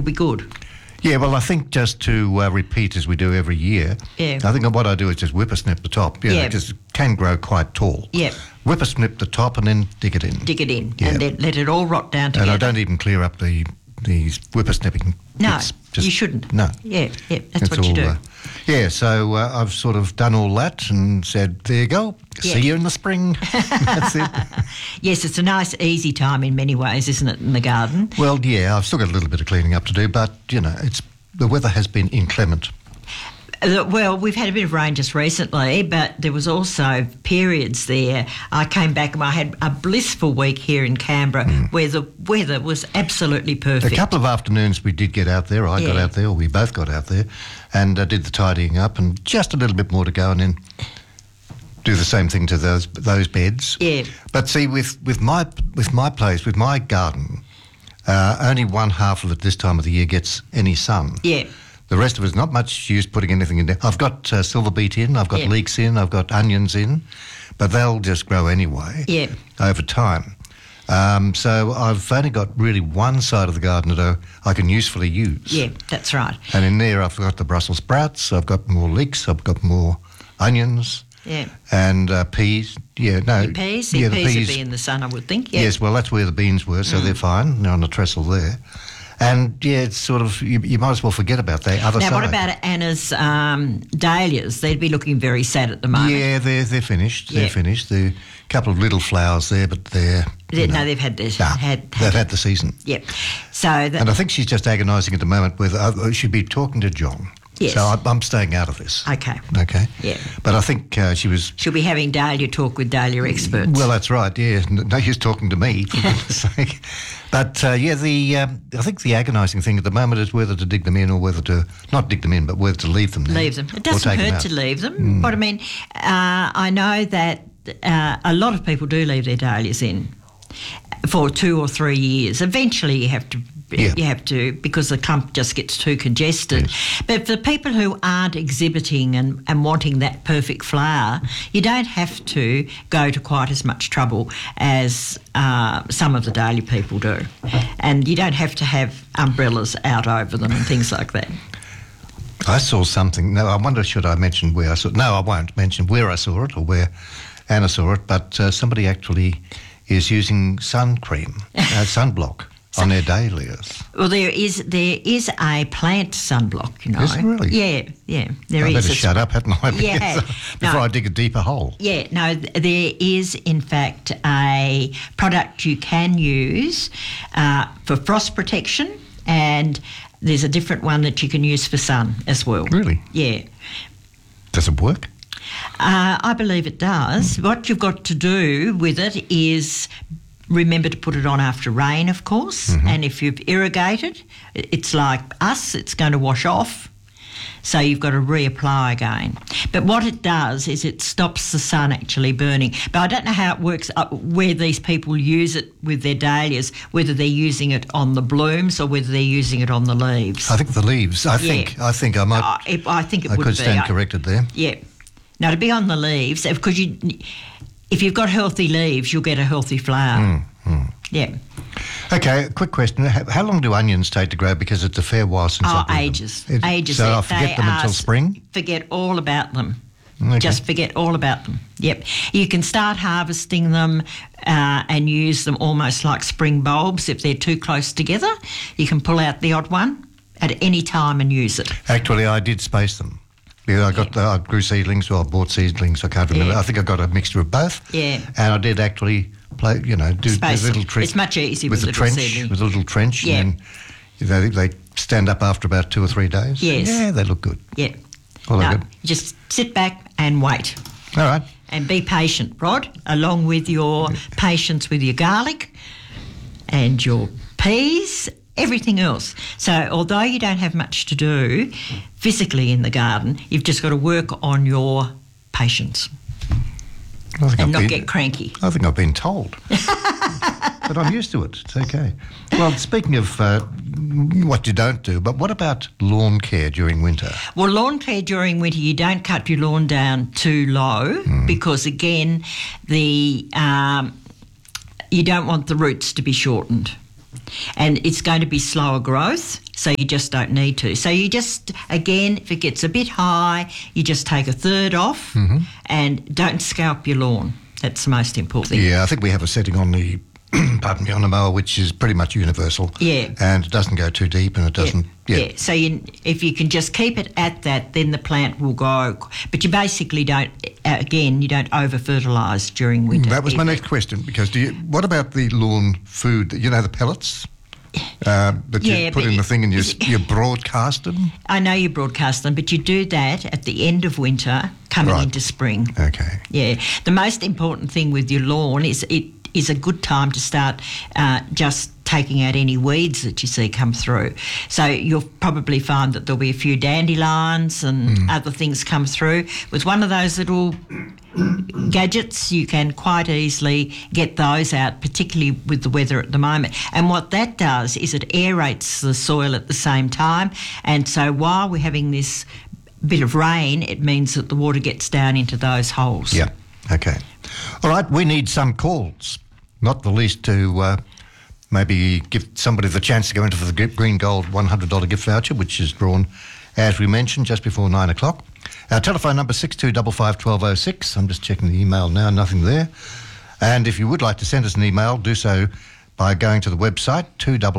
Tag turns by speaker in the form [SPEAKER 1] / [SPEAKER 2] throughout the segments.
[SPEAKER 1] be good.
[SPEAKER 2] Yeah, well, I think just to repeat as we do every year,
[SPEAKER 1] Yeah.
[SPEAKER 2] I think what I do is just whippersnip the top. Yeah, because it can grow quite tall.
[SPEAKER 1] Yeah.
[SPEAKER 2] Whippersnip the top and then dig it in.
[SPEAKER 1] Dig it in
[SPEAKER 2] Yeah.
[SPEAKER 1] and then let it all rot down together.
[SPEAKER 2] And I don't even clear up these whippersnipping
[SPEAKER 1] No,
[SPEAKER 2] bits.
[SPEAKER 1] you shouldn't.
[SPEAKER 2] No.
[SPEAKER 1] Yeah, that's what you do.
[SPEAKER 2] So I've sort of done all that and said, there you go, see you in the spring. That's it.
[SPEAKER 1] Yes, it's a nice, easy time in many ways, isn't it, in the garden?
[SPEAKER 2] Well, yeah, I've still got a little bit of cleaning up to do, but, the weather has been inclement.
[SPEAKER 1] Well, we've had a bit of rain just recently, but there was also periods there. I came back and I had a blissful week here in Canberra where the weather was absolutely perfect.
[SPEAKER 2] A couple of afternoons we did get out there. I got out there, or we both got out there, and did the tidying up, and just a little bit more to go, and then do the same thing to those beds.
[SPEAKER 1] Yeah.
[SPEAKER 2] But see, with my place, with my garden, only one half of it this time of the year gets any sun.
[SPEAKER 1] Yeah.
[SPEAKER 2] The rest of it's not much use putting anything in there. I've got silver beet in, I've got leeks in, I've got onions in, but they'll just grow anyway over time. So I've only got really one side of the garden that I can usefully use.
[SPEAKER 1] Yeah, that's right.
[SPEAKER 2] And in there I've got the Brussels sprouts, I've got more leeks, I've got more onions.
[SPEAKER 1] Yeah.
[SPEAKER 2] And peas. Yeah, no.
[SPEAKER 1] Your peas?
[SPEAKER 2] Yeah,
[SPEAKER 1] the peas would be in the sun, I would think. Yeah.
[SPEAKER 2] Yes, well, that's where the beans were, so they're fine. They're on the trestle there. And, it's sort of, you might as well forget about the other side.
[SPEAKER 1] Now, what about Anna's dahlias? They'd be looking very sad at the moment.
[SPEAKER 2] Yeah, they're finished. They're finished. There are a couple of little flowers there, but they're...
[SPEAKER 1] No, they've had this.
[SPEAKER 2] they've had the season.
[SPEAKER 1] Yep. So
[SPEAKER 2] and I think she's just agonising at the moment whether I should be talking to John.
[SPEAKER 1] Yes.
[SPEAKER 2] So I'm staying out of this.
[SPEAKER 1] Okay.
[SPEAKER 2] Okay.
[SPEAKER 1] Yeah.
[SPEAKER 2] But I think
[SPEAKER 1] she'll be having Dahlia talk with Dahlia experts.
[SPEAKER 2] Well, that's right. Yeah. No, she's talking to me, for goodness sake. But I think the agonising thing at the moment is whether to dig them in or whether to not dig them in, but whether to leave them there.
[SPEAKER 1] Leave them. It doesn't hurt to leave them. But I mean, I know that a lot of people do leave their dahlias in for 2 or 3 years. Eventually, you have to.
[SPEAKER 2] Yeah.
[SPEAKER 1] You have to, because the clump just gets too congested. Yes. But for people who aren't exhibiting and wanting that perfect flower, you don't have to go to quite as much trouble as some of the dahlia people do. And you don't have to have umbrellas out over them and things like that.
[SPEAKER 2] I saw something. No, I wonder, should I mention where I saw it? No, I won't mention where I saw it or where Anna saw it, but somebody actually is using sun cream, sunblock. On their dahlias.
[SPEAKER 1] Well, there is a plant sunblock, you know.
[SPEAKER 2] Is it really?
[SPEAKER 1] Yeah, there is.
[SPEAKER 2] I better shut up, hadn't I?
[SPEAKER 1] Yeah.
[SPEAKER 2] Before I dig a deeper hole.
[SPEAKER 1] Yeah, no, there is, in fact, a product you can use for frost protection, and there's a different one that you can use for sun as well.
[SPEAKER 2] Really?
[SPEAKER 1] Yeah.
[SPEAKER 2] Does it work?
[SPEAKER 1] I believe it does. What you've got to do with it is... remember to put it on after rain, of course, and if you've irrigated, it's like us, it's going to wash off, so you've got to reapply again. But what it does is it stops the sun actually burning. But I don't know how it works, where these people use it with their dahlias, whether they're using it on the blooms or whether they're using it on the leaves.
[SPEAKER 2] I think the leaves. I think I might.
[SPEAKER 1] I think it would be.
[SPEAKER 2] I could stand corrected there.
[SPEAKER 1] Yeah. Now, to be on the leaves, because if you've got healthy leaves, you'll get a healthy flower. Yeah.
[SPEAKER 2] Okay, quick question. How long do onions take to grow? Because it's a fair while since I've grown
[SPEAKER 1] ages.
[SPEAKER 2] them.
[SPEAKER 1] Ages.
[SPEAKER 2] So I'll forget them until spring?
[SPEAKER 1] Forget all about them.
[SPEAKER 2] Okay.
[SPEAKER 1] Just forget all about them. Yep. You can start harvesting them and use them almost like spring bulbs. If they're too close together, you can pull out the odd one at any time and use it.
[SPEAKER 2] Actually, I did space them. Yeah, I grew seedlings, or I bought seedlings, I can't remember.
[SPEAKER 1] Yeah.
[SPEAKER 2] I think I got a mixture of both.
[SPEAKER 1] Yeah.
[SPEAKER 2] And I did actually do the little trick.
[SPEAKER 1] It's much easier
[SPEAKER 2] with
[SPEAKER 1] a
[SPEAKER 2] the trench,
[SPEAKER 1] seedling.
[SPEAKER 2] with a little trench.
[SPEAKER 1] Yeah.
[SPEAKER 2] And then they stand up after about 2 or 3 days.
[SPEAKER 1] Yes.
[SPEAKER 2] Yeah, they look good.
[SPEAKER 1] Yeah.
[SPEAKER 2] Well,
[SPEAKER 1] no,
[SPEAKER 2] good.
[SPEAKER 1] just sit back and wait.
[SPEAKER 2] All right.
[SPEAKER 1] And be patient, Rod, along with your patience with your garlic and your peas, everything else. So although you don't have much to do physically in the garden, you've just got to work on your patience and not get cranky.
[SPEAKER 2] I think I've been told. But I'm used to it. It's okay. Well, speaking of what you don't do, but what about lawn care during winter?
[SPEAKER 1] Well, lawn care during winter, you don't cut your lawn down too low because, again, you don't want the roots to be shortened. And it's going to be slower growth, so you just don't need to. So you just, again, if it gets a bit high, you just take a third off and don't scalp your lawn. That's the most important thing.
[SPEAKER 2] Yeah, I think we have a setting on the on the mower which is pretty much universal.
[SPEAKER 1] Yeah.
[SPEAKER 2] And it doesn't go too deep and it doesn't...
[SPEAKER 1] Yeah. So if you can just keep it at that, then the plant will grow. But you basically don't, again, you don't over-fertilise during winter.
[SPEAKER 2] That was my next question, because what about the lawn food, the pellets? That you put in the thing and you broadcast them? I
[SPEAKER 1] know you broadcast them, but you do that at the end of winter, coming into spring.
[SPEAKER 2] Okay.
[SPEAKER 1] Yeah. The most important thing with your lawn is it is a good time to start just taking out any weeds that you see come through. So you'll probably find that there'll be a few dandelions and other things come through. With one of those little gadgets, you can quite easily get those out, particularly with the weather at the moment. And what that does is it aerates the soil at the same time. And so while we're having this bit of rain, it means that the water gets down into those holes.
[SPEAKER 2] Yeah, okay. All right, we need some calls, not the least to maybe give somebody the chance to go into the Green Gold $100 gift voucher, which is drawn, as we mentioned, just before 9 o'clock. Our telephone number 6255 1206. I'm just checking the email now, nothing there. And if you would like to send us an email, do so by going to the website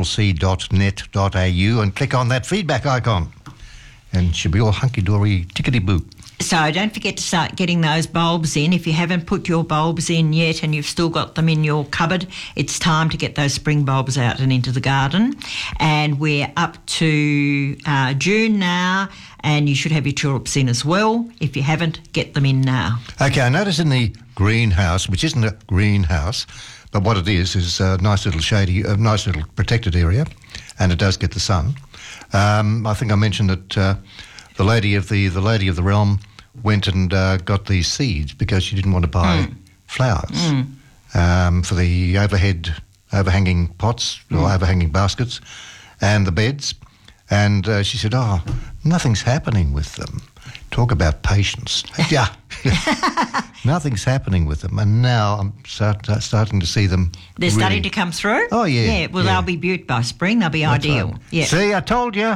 [SPEAKER 2] 2cc.net.au and click on that feedback icon. And should be all hunky-dory, tickety-boo.
[SPEAKER 1] So don't forget to start getting those bulbs in. If you haven't put your bulbs in yet and you've still got them in your cupboard, it's time to get those spring bulbs out and into the garden. And we're up to June now, and you should have your tulips in as well. If you haven't, get them in now. Okay, I notice in the greenhouse, which isn't a greenhouse, but what it is a nice little shady, a nice little protected area, and it does get the sun. I think I mentioned that the lady of the realm went and got these seeds because she didn't want to buy flowers for the overhanging pots or overhanging baskets and the beds. And she said, nothing's happening with them. Talk about patience. Yeah. Nothing's happening with them. And now I'm starting to see them. They're starting to come through?
[SPEAKER 2] Oh, yeah.
[SPEAKER 1] Yeah, well, they'll be beaut by spring. They'll be ideal.
[SPEAKER 2] Right.
[SPEAKER 1] Yeah.
[SPEAKER 2] See, I told you.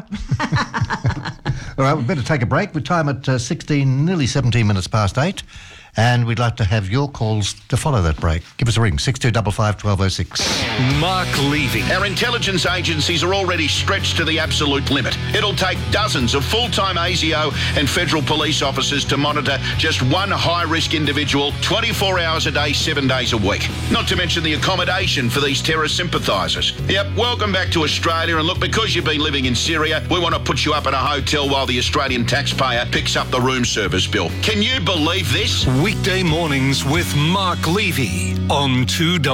[SPEAKER 2] All right, we better take a break. We're time at nearly 17 minutes past 8. And we'd like to have your calls to follow that break. Give us a ring, 6255 1206.
[SPEAKER 3] Mark Levy.
[SPEAKER 4] Our intelligence agencies are already stretched to the absolute limit. It'll take dozens of full-time ASIO and federal police officers to monitor just one high-risk individual 24 hours a day, 7 days a week. Not to mention the accommodation for these terror sympathisers. Yep, welcome back to Australia. And look, because you've been living in Syria, we want to put you up in a hotel while the Australian taxpayer picks up the room service bill. Can you believe this?
[SPEAKER 3] Weekday mornings with Mark Levy on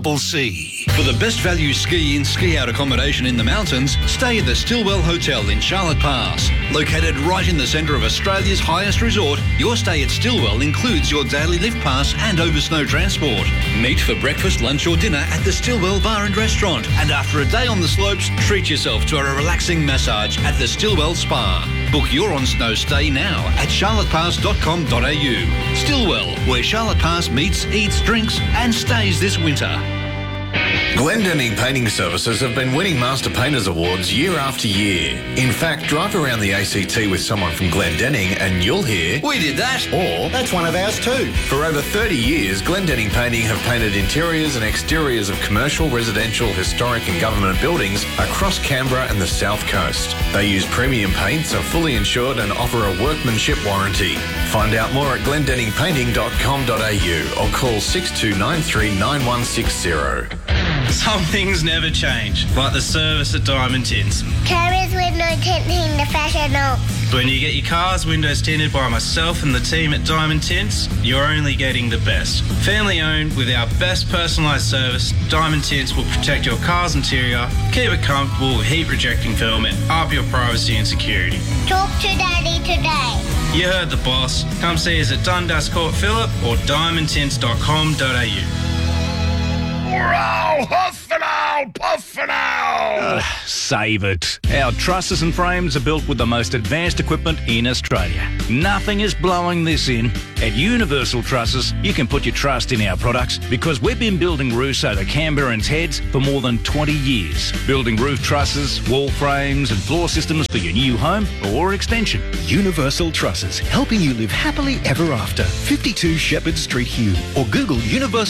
[SPEAKER 3] 2CC.
[SPEAKER 5] For the best value ski and ski out accommodation in the mountains, stay at the Stillwell Hotel in Charlotte Pass. Located right in the centre of Australia's highest resort, your stay at Stillwell includes your daily lift pass and over snow transport. Meet for breakfast, lunch or dinner at the Stillwell Bar and Restaurant. And after a day on the slopes, treat yourself to a relaxing massage at the Stillwell Spa. Book your on-snow stay now at charlottepass.com.au. Stillwell, where Charlotte Pass meets, eats, drinks and stays this winter.
[SPEAKER 6] Glendenning Painting Services have been winning Master Painters Awards year after year. In fact, drive around the ACT with someone from Glendenning and you'll hear,
[SPEAKER 5] "We did that,"
[SPEAKER 6] or
[SPEAKER 7] "That's one of ours too."
[SPEAKER 6] For over 30 years, Glendenning Painting have painted interiors and exteriors of commercial, residential, historic and government buildings across Canberra and the South Coast. They use premium paints, are fully insured and offer a workmanship warranty. Find out more at glendenningpainting.com.au or call 6293 9160.
[SPEAKER 8] Some things never change, like the service at Diamond Tints.
[SPEAKER 9] Carriers window tinting professional.
[SPEAKER 8] When you get your car's windows tinted by myself and the team at Diamond Tints, you're only getting the best. Family owned with our best personalised service, Diamond Tints will protect your car's interior, keep it comfortable with heat rejecting film and up your privacy and security.
[SPEAKER 9] Talk to Daddy today.
[SPEAKER 8] You heard the boss. Come see us at Dundas Court Phillip or diamondtints.com.au.
[SPEAKER 4] Wow,
[SPEAKER 7] Puffinol! Puffinol!
[SPEAKER 10] Save it. Our trusses and frames are built with the most advanced equipment in Australia. Nothing is blowing this in. At Universal Trusses, you can put your trust in our products because we've been building roofs over Canberrans' heads for more than 20 years. Building roof trusses, wall frames and floor systems for your new home or extension.
[SPEAKER 11] Universal Trusses, helping you live happily ever after. 52 Shepherd Street, Hume, or Google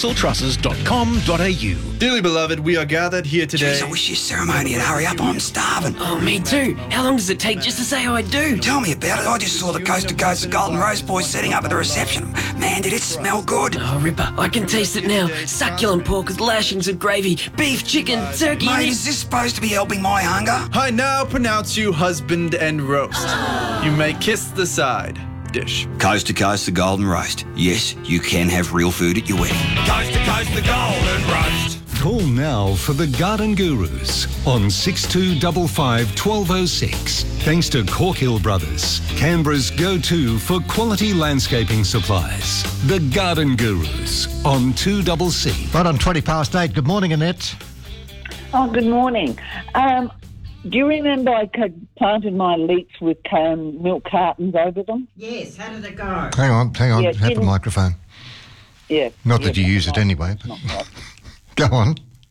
[SPEAKER 11] universaltrusses.com.au.
[SPEAKER 12] Dearly beloved, we are gathered here today.
[SPEAKER 13] Jeez, I wish your ceremony would hurry up. I'm starving.
[SPEAKER 14] Oh, me too. How long does it take just to say I do?
[SPEAKER 13] Tell me about it. I just saw the Coast to Coast of Golden Rose boys setting up at the reception. Man, did it smell good.
[SPEAKER 14] Oh, Ripper, I can taste it now. Succulent pork with lashings of gravy, beef, chicken, turkey...
[SPEAKER 13] Mate, is this supposed to be helping my hunger?
[SPEAKER 12] I now pronounce you husband and roast. You may kiss the side dish.
[SPEAKER 13] Coast to Coast the Golden Roast. Yes, you can have real food at your wedding.
[SPEAKER 7] Coast to Coast the Golden Roast.
[SPEAKER 3] Call now for the Garden Gurus on 6255 1206. Thanks to Corkhill Brothers, Canberra's go-to for quality landscaping supplies. The Garden Gurus on 2CC.
[SPEAKER 2] Right on 8:20. Good morning, Annette.
[SPEAKER 15] Oh, good morning. Do you remember I planted my leeks with milk cartons over them?
[SPEAKER 1] Yes, how did it go?
[SPEAKER 2] Hang on.
[SPEAKER 15] Yeah,
[SPEAKER 2] Have the microphone.
[SPEAKER 15] Yeah.
[SPEAKER 2] Not that you use it anyway. But go on.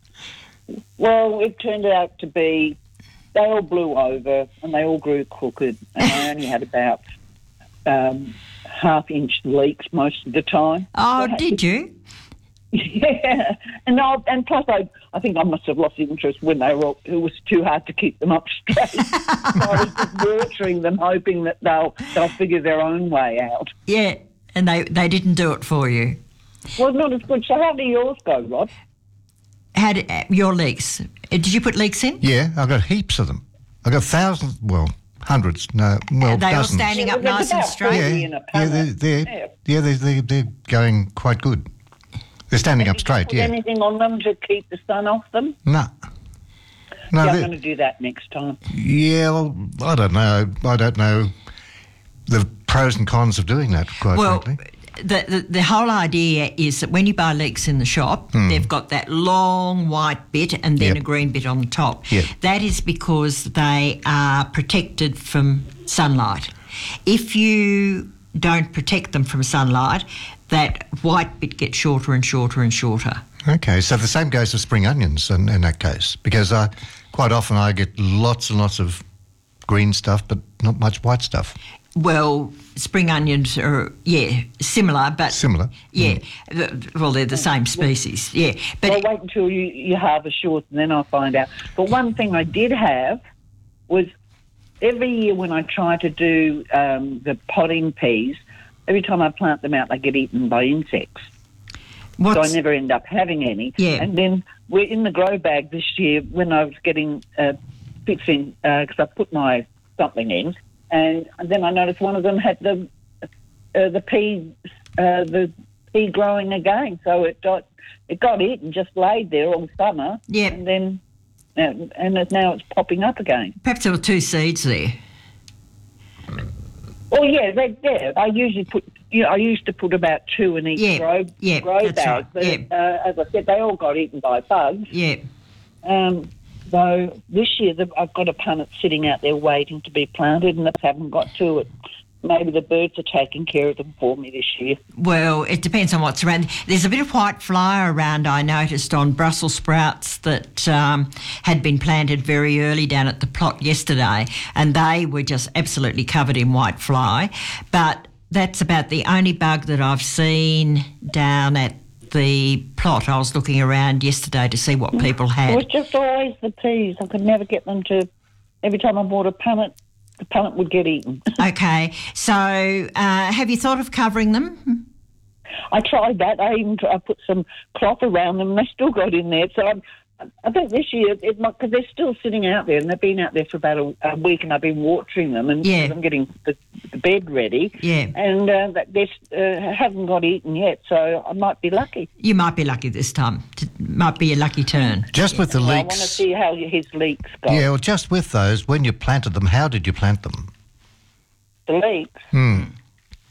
[SPEAKER 15] Well, it turned out to be, they all blew over and they all grew crooked, and I only had about half-inch leeks most of the time.
[SPEAKER 1] Oh, did you?
[SPEAKER 15] Yeah, and plus I think I must have lost interest when it was too hard to keep them up straight. So I was just watering them, hoping that they'll figure their own way out.
[SPEAKER 1] Yeah, and they didn't do it for you.
[SPEAKER 15] Well, not as good. So how do yours go, Rod?
[SPEAKER 1] How did your leeks? Did you put leeks in?
[SPEAKER 2] Yeah, I've got heaps of them. I've got thousands, well, hundreds, no, well,
[SPEAKER 1] Are they
[SPEAKER 2] dozens.
[SPEAKER 1] all standing up nice and straight?
[SPEAKER 2] They're going quite good. They're standing up straight,
[SPEAKER 15] Put anything on them to keep the sun off them?
[SPEAKER 2] No.
[SPEAKER 15] No, I'm going to do that next time.
[SPEAKER 2] Yeah, well, I don't know. I don't know the pros and cons of doing that, quite frankly.
[SPEAKER 1] The whole idea is that when you buy leeks in the shop, they've got that long white bit and then a green bit on the top.
[SPEAKER 2] Yep.
[SPEAKER 1] That is because they are protected from sunlight. If you don't protect them from sunlight, that white bit gets shorter and shorter and shorter.
[SPEAKER 2] Okay, so the same goes for spring onions in that case, because quite often I get lots and lots of green stuff but not much white stuff.
[SPEAKER 1] Well, spring onions are, similar, but...
[SPEAKER 2] Similar?
[SPEAKER 1] Yeah. Well, they're the same species, yeah. But
[SPEAKER 15] I'll wait until you harvest yours and then I'll find out. But one thing I did have was every year when I try to do the potting peas, every time I plant them out, they get eaten by insects. So I never end up having any.
[SPEAKER 1] Yeah.
[SPEAKER 15] And then we're in the grow bag this year when I was getting fixing, because I put my something in, and then I noticed one of them had the pea growing again. So it got eaten, just laid there all summer.
[SPEAKER 1] Yeah.
[SPEAKER 15] And then now it's popping up again.
[SPEAKER 1] Perhaps there were two seeds there.
[SPEAKER 15] Oh yeah, they're there. I usually put. I used to put about two in each grow bag.
[SPEAKER 1] Right.
[SPEAKER 15] But as I said, they all got eaten by bugs.
[SPEAKER 1] Yeah.
[SPEAKER 15] So this year I've got a punnet sitting out there waiting to be planted, and I haven't got to it. Maybe the birds are taking care of them for me this year.
[SPEAKER 1] Well, it depends on what's around. There's a bit of white fly around, I noticed, on Brussels sprouts that had been planted very early down at the plot yesterday, and they were just absolutely covered in white fly. But that's about the only bug that I've seen down at the plot. I was looking around yesterday to see what people had.
[SPEAKER 15] It was just always the peas. I could never get them to... Every time I bought a punnet, the punnet would get eaten.
[SPEAKER 1] Okay. So have you thought of covering them?
[SPEAKER 15] I tried that. I put some cloth around them and they still got in there. So I think this year, because they're still sitting out there and they've been out there for about a week and I've been watering them and I'm getting the bed ready.
[SPEAKER 1] Yeah.
[SPEAKER 15] And they haven't got eaten yet, so I might be lucky.
[SPEAKER 1] You might be lucky this time. Might be a lucky turn.
[SPEAKER 2] Just with the leeks.
[SPEAKER 15] I want to see how his leeks go.
[SPEAKER 2] Yeah, well, just with those, when you planted them, how did you plant them?
[SPEAKER 15] The leeks?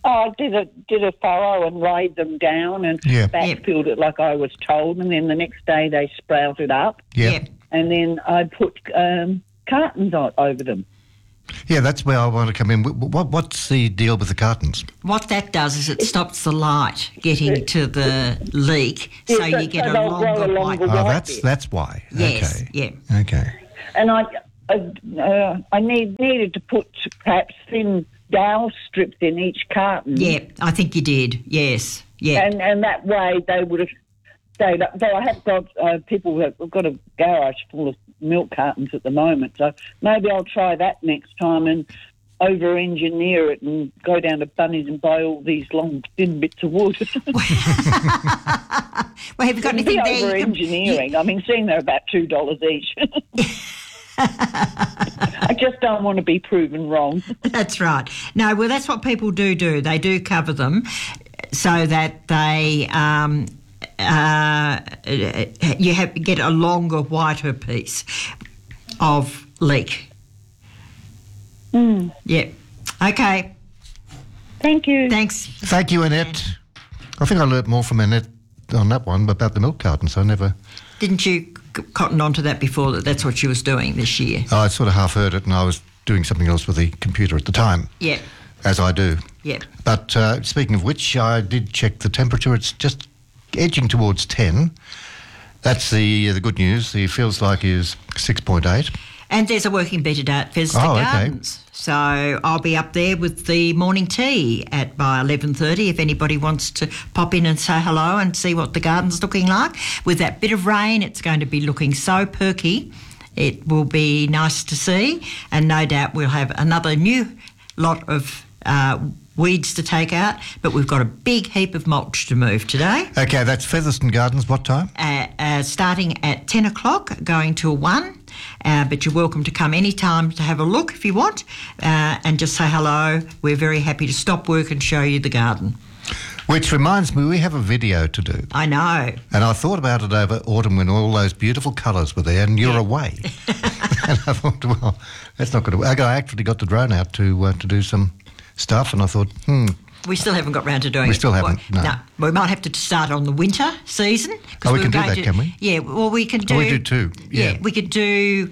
[SPEAKER 15] I did a furrow and laid them down and backfilled it like I was told, and then the next day they sprouted up.
[SPEAKER 2] Yep.
[SPEAKER 15] And then I put cartons over them.
[SPEAKER 2] Yeah, that's where I want to come in. What's the deal with the cartons?
[SPEAKER 1] What that does is it stops the light getting to the leak, so you get a longer white.
[SPEAKER 2] Oh, that's why.
[SPEAKER 1] Yes,
[SPEAKER 2] okay. Yeah. Okay.
[SPEAKER 15] And I needed to put perhaps thin dowel strips in each carton.
[SPEAKER 1] Yeah, I think you did. Yes, yeah.
[SPEAKER 15] And that way they would have stayed up. Though I have got people who have got a garage full of milk cartons at the moment, so maybe I'll try that next time and over-engineer it and go down to Bunnings and buy all these long, thin bits of wood.
[SPEAKER 1] Well, have you got anything there?
[SPEAKER 15] Over-engineering. I mean, seeing they're about $2 each. I just don't want to be proven wrong.
[SPEAKER 1] That's right. No, well, that's what people do. They do cover them so that they get a longer, whiter piece of leek. Yeah. Okay.
[SPEAKER 15] Thank you.
[SPEAKER 1] Thanks.
[SPEAKER 2] Thank you, Annette. I think I learnt more from Annette on that one about the milk cartons. I never...
[SPEAKER 1] Didn't you cotton onto that before, that's what she was doing this year?
[SPEAKER 2] Oh, I sort of half heard it, and I was doing something else with the computer at the time.
[SPEAKER 1] Yeah.
[SPEAKER 2] As I do.
[SPEAKER 1] Yeah.
[SPEAKER 2] But speaking of which, I did check the temperature. It's just edging towards 10. That's the good news. The feels like is 6.8.
[SPEAKER 1] And there's a working bee today at Featherston Gardens. So I'll be up there with the morning tea by 11:30 if anybody wants to pop in and say hello and see what the garden's looking like. With that bit of rain, it's going to be looking so perky. It will be nice to see, and no doubt we'll have another new lot of weeds to take out, but we've got a big heap of mulch to move today.
[SPEAKER 2] Okay, that's Featherston Gardens. What time?
[SPEAKER 1] Starting at 10 o'clock, going till 1. But you're welcome to come any time to have a look if you want and just say hello. We're very happy to stop work and show you the garden.
[SPEAKER 2] Which reminds me, we have a video to do.
[SPEAKER 1] I know.
[SPEAKER 2] And I thought about it over autumn when all those beautiful colours were there and you're away. And I thought, well, that's not going to... I actually got the drone out to do some stuff, and I thought,
[SPEAKER 1] We still haven't got round to doing it.
[SPEAKER 2] We still haven't, no.
[SPEAKER 1] We might have to start on the winter season.
[SPEAKER 2] Oh, we can do that, can we?
[SPEAKER 1] Yeah, well, we can do...
[SPEAKER 2] Oh, we do too, yeah.
[SPEAKER 1] We could do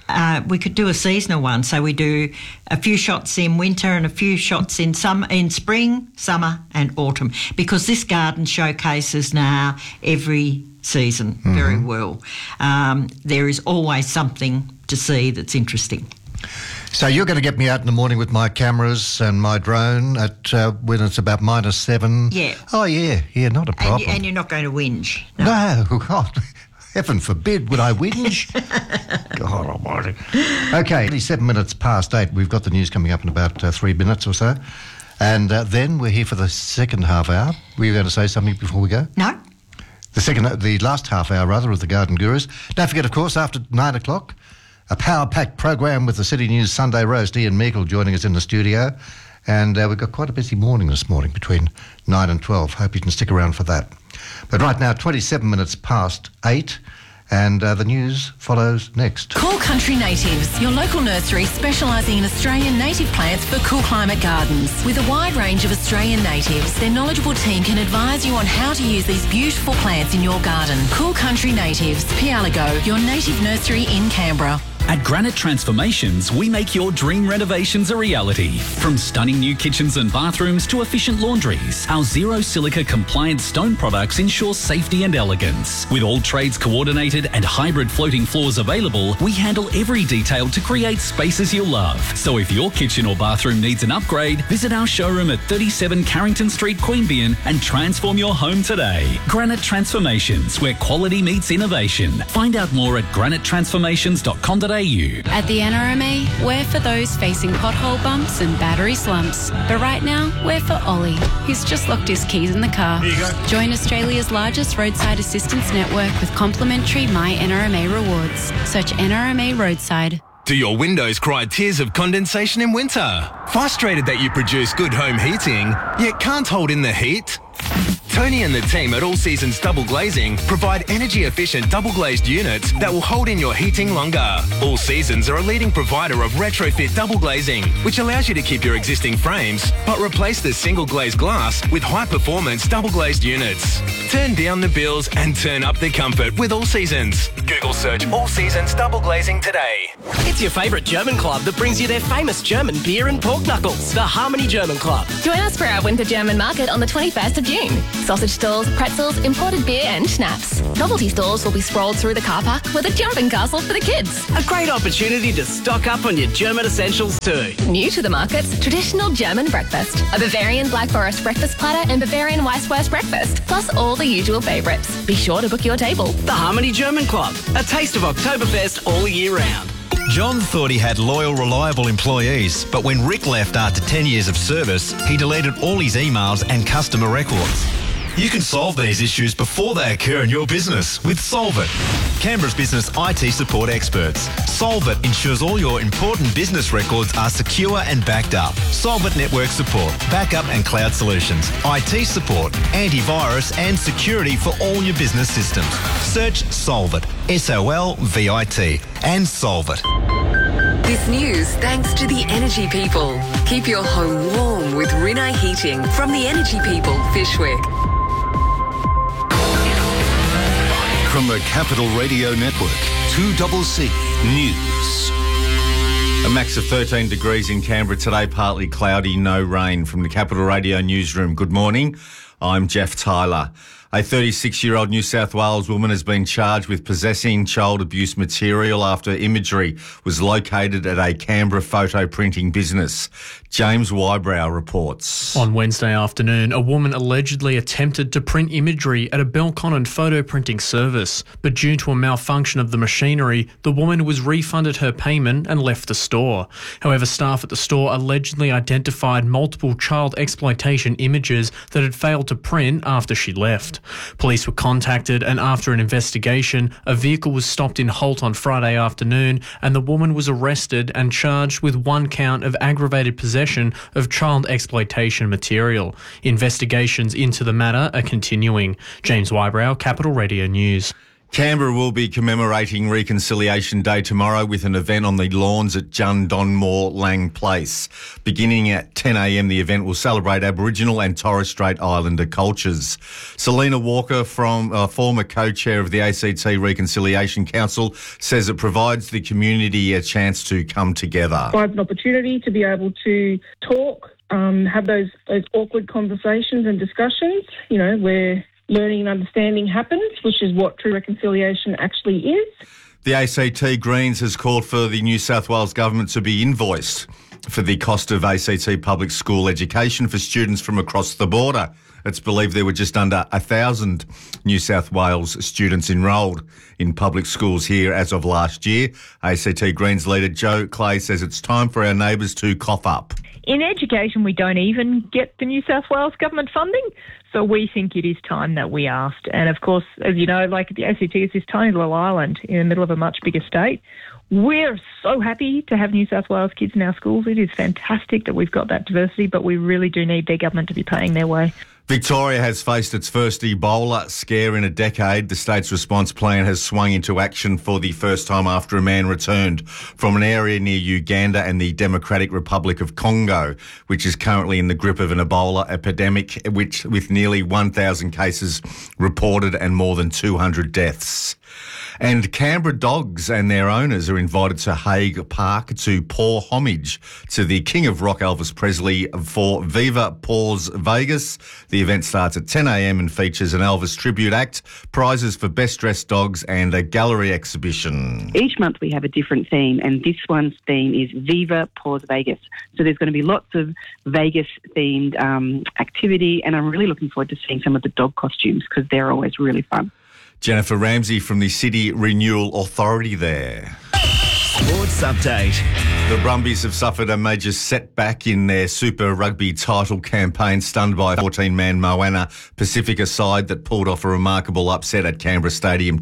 [SPEAKER 1] a seasonal one. So we do a few shots in winter and a few shots in spring, summer and autumn, because this garden showcases now every season very well. There is always something to see that's interesting.
[SPEAKER 2] So you're going to get me out in the morning with my cameras and my drone at when it's about -7?
[SPEAKER 1] Yeah.
[SPEAKER 2] Oh, yeah, not a problem.
[SPEAKER 1] And you're not going to whinge?
[SPEAKER 2] No, God, heaven forbid, would I whinge? God almighty. Okay, only 7 minutes past 8. We've got the news coming up in about 3 minutes or so. And then we're here for the second half hour. Were you going to say something before we go?
[SPEAKER 1] No.
[SPEAKER 2] The last half hour, rather, of the Garden Gurus. Don't forget, of course, after 9 o'clock, a power-packed program with the City News Sunday Roast. Ian Meikle joining us in the studio. And we've got quite a busy morning this morning between 9 and 12. Hope you can stick around for that. But right now, 27 minutes past 8, and the news follows next.
[SPEAKER 16] Cool Country Natives, your local nursery specialising in Australian native plants for cool climate gardens. With a wide range of Australian natives, their knowledgeable team can advise you on how to use these beautiful plants in your garden. Cool Country Natives, Pialago, your native nursery in Canberra.
[SPEAKER 17] At Granite Transformations, we make your dream renovations a reality. From stunning new kitchens and bathrooms to efficient laundries, our zero silica compliant stone products ensure safety and elegance. With all trades coordinated and hybrid floating floors available, we handle every detail to create spaces you'll love. So if your kitchen or bathroom needs an upgrade, visit our showroom at 37 Carrington Street, Queanbeyan and transform your home today. Granite Transformations, where quality meets innovation. Find out more at granitetransformations.com.au.
[SPEAKER 18] At the NRMA, we're for those facing pothole bumps and battery slumps. But right now, we're for Ollie, who's just locked his keys in the car.
[SPEAKER 7] Here you go.
[SPEAKER 18] Join Australia's largest roadside assistance network with complimentary My NRMA rewards. Search NRMA Roadside.
[SPEAKER 19] Do your windows cry tears of condensation in winter? Frustrated that you produce good home heating, yet can't hold in the heat? Tony and the team at All Seasons Double Glazing provide energy-efficient double-glazed units that will hold in your heating longer. All Seasons are a leading provider of retrofit double glazing, which allows you to keep your existing frames, but replace the single-glazed glass with high-performance double-glazed units. Turn down the bills and turn up the comfort with All Seasons. Google search All Seasons Double Glazing today.
[SPEAKER 14] It's your favourite German club that brings you their famous German beer and pork knuckles, the Harmony German Club.
[SPEAKER 16] Join us for our Winter German Market on the 21st of June. Sausage stalls, pretzels, imported beer and schnapps. Novelty stores will be sprawled through the car park with a jumping castle for the kids.
[SPEAKER 14] A great opportunity to stock up on your German essentials too.
[SPEAKER 16] New to the markets, traditional German breakfast. A Bavarian Black Forest breakfast platter and Bavarian Weisswurst breakfast, plus all the usual favourites. Be sure to book your table.
[SPEAKER 14] The Harmony German Club, a taste of Oktoberfest all year round.
[SPEAKER 20] John thought he had loyal, reliable employees, but when Rick left after 10 years of service, he deleted all his emails and customer records. You can solve these issues before they occur in your business with Solvit, Canberra's business IT support experts. Solvit ensures all your important business records are secure and backed up. Solvit network support, backup and cloud solutions, IT support, antivirus and security for all your business systems. Search Solvit, SOLVIT, and Solvit.
[SPEAKER 21] This news thanks to the Energy People. Keep your home warm with Rinnai Heating from the Energy People, Fishwick.
[SPEAKER 3] From the Capital Radio Network, 2CC News.
[SPEAKER 22] A max of 13 degrees in Canberra today, partly cloudy, no rain. From the Capital Radio newsroom, good morning. I'm Jeff Tyler. A 36-year-old New South Wales woman has been charged with possessing child abuse material after imagery was located at a Canberra photo printing business. James Wybrow reports.
[SPEAKER 23] On Wednesday afternoon, a woman allegedly attempted to print imagery at a Belconnen photo printing service, but due to a malfunction of the machinery, the woman was refunded her payment and left the store. However, staff at the store allegedly identified multiple child exploitation images that had failed to print after she left. Police were contacted, and after an investigation, a vehicle was stopped in Holt on Friday afternoon, and the woman was arrested and charged with 1 count of aggravated possession of child exploitation material. Investigations into the matter are continuing. James Wybrow, Capital Radio News.
[SPEAKER 22] Canberra will be commemorating Reconciliation Day tomorrow with an event on the lawns at Jun Donmore Lang Place. Beginning at 10 a.m, the event will celebrate Aboriginal and Torres Strait Islander cultures. Selena Walker, from former co-chair of the ACT Reconciliation Council, says it provides the community a chance to come together.
[SPEAKER 24] Provides an opportunity to be able to talk, have those awkward conversations and discussions, where learning and understanding happens, which is what true reconciliation actually is.
[SPEAKER 22] The ACT Greens has called for the New South Wales government to be invoiced for the cost of ACT public school education for students from across the border. It's believed there were just under 1,000 New South Wales students enrolled in public schools here as of last year. ACT Greens leader Joe Clay says it's time for our neighbours to cough up.
[SPEAKER 25] In education, we don't even get the New South Wales government funding, so we think it is time that we asked. And of course, as you know, the ACT is this tiny little island in the middle of a much bigger state. We're so happy to have New South Wales kids in our schools. It is fantastic that we've got that diversity, but we really do need their government to be paying their way.
[SPEAKER 22] Victoria has faced its first Ebola scare in a decade. The state's response plan has swung into action for the first time after a man returned from an area near Uganda and the Democratic Republic of Congo, which is currently in the grip of an Ebola epidemic, with nearly 1,000 cases reported and more than 200 deaths. And Canberra dogs and their owners are invited to Hague Park to pour homage to the King of Rock, Elvis Presley, for Viva Paws Vegas. The event starts at 10 a.m. and features an Elvis tribute act, prizes for best dressed dogs and a gallery exhibition.
[SPEAKER 26] Each month we have a different theme, and this one's theme is Viva Paws Vegas. So there's going to be lots of Vegas-themed activity, and I'm really looking forward to seeing some of the dog costumes because they're always really fun.
[SPEAKER 22] Jennifer Ramsey from the City Renewal Authority there.
[SPEAKER 27] Sports update.
[SPEAKER 22] The Brumbies have suffered a major setback in their Super Rugby title campaign, stunned by a 14-man Moana Pacifica side that pulled off a remarkable upset at Canberra Stadium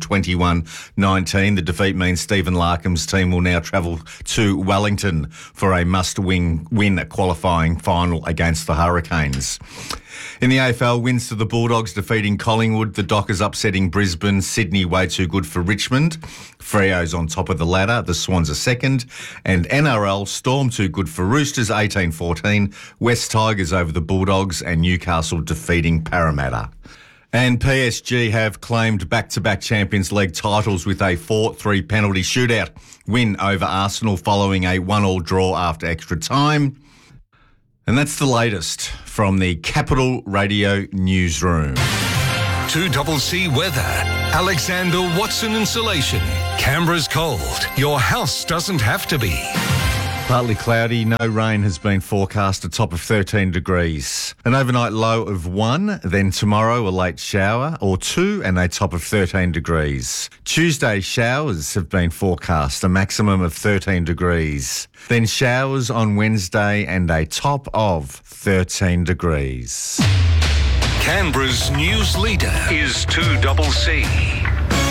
[SPEAKER 22] 21-19. The defeat means Stephen Larkham's team will now travel to Wellington for a must-win qualifying final against the Hurricanes. In the AFL, wins to the Bulldogs defeating Collingwood, the Dockers upsetting Brisbane, Sydney way too good for Richmond, Freo's on top of the ladder, the Swans are second, and NRL, Storm too good for Roosters 18-14, West Tigers over the Bulldogs and Newcastle defeating Parramatta. And PSG have claimed back-to-back Champions League titles with a 4-3 penalty shootout win over Arsenal following a 1-1 draw after extra time. And that's the latest from the Capital Radio newsroom.
[SPEAKER 3] 2CC weather. Alexander Watson Insulation. Canberra's cold. Your house doesn't have to be.
[SPEAKER 22] Partly cloudy, no rain has been forecast, a top of 13 degrees. An overnight low of 1, then tomorrow a late shower, or 2 and a top of 13 degrees. Tuesday showers have been forecast, a maximum of 13 degrees. Then showers on Wednesday and a top of 13 degrees.
[SPEAKER 3] Canberra's news leader is 2CC.